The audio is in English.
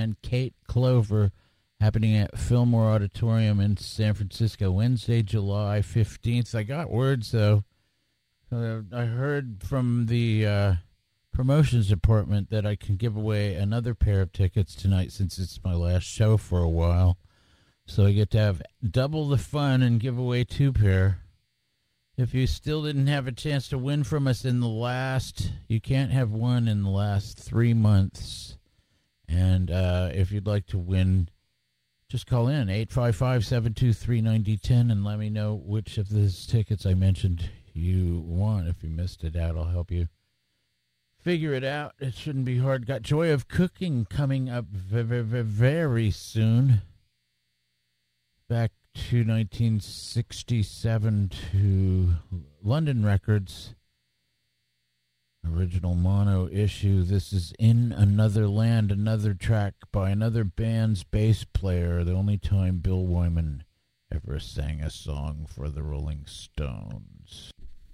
and Kate Clover, happening at Fillmore Auditorium in San Francisco, Wednesday, July 15th. I got words, though. I heard from the promotions department that I can give away another pair of tickets tonight since it's my last show for a while. So I get to have double the fun and give away 2 pair. If you still didn't have a chance to win from us you can't have won in the last 3 months. And if you'd like to win, just call in 855-723-9010 and let me know which of those tickets I mentioned you want. If you missed it out, I'll help you figure it out. It shouldn't be hard. Got Joy of Cooking coming up very soon. Back to 1967 to London Records. Original mono issue. This is In Another Land, another track by another band's bass player. The only time Bill Wyman ever sang a song for the Rolling Stones.